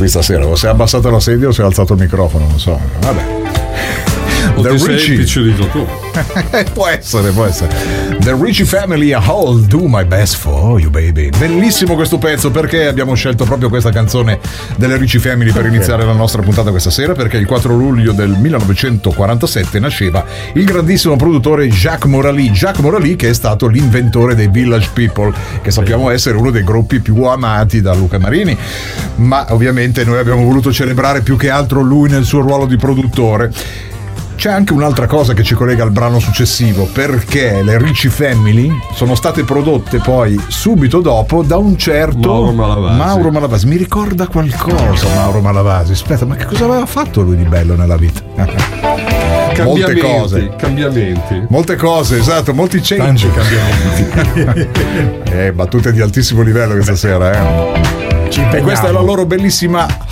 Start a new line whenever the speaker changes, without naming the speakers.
qui stasera, o si è abbassato la sedia o si è alzato il microfono, non so, vabbè.
O ti sei impicciolito tu.
Può essere. The Ricci Family, I'll do my best for you baby. Bellissimo questo pezzo, perché abbiamo scelto proprio questa canzone delle Ricci Family per iniziare la nostra puntata questa sera, perché il 4 luglio del 1947 nasceva il grandissimo produttore Jacques Morali, che è stato l'inventore dei Village People, che sappiamo essere uno dei gruppi più amati da Luca Marini, ma ovviamente noi abbiamo voluto celebrare più che altro lui nel suo ruolo di produttore. C'è anche un'altra cosa che ci collega al brano successivo, perché le Ricci Family sono state prodotte poi subito dopo da un certo Mauro Malavasi. Mi ricorda qualcosa Mauro Malavasi. Aspetta, ma che cosa aveva fatto lui di bello nella vita?
Cambiamenti.
Molte cose, esatto, molti change. Cambiamenti. Battute di altissimo livello questa sera, E questa è la loro bellissima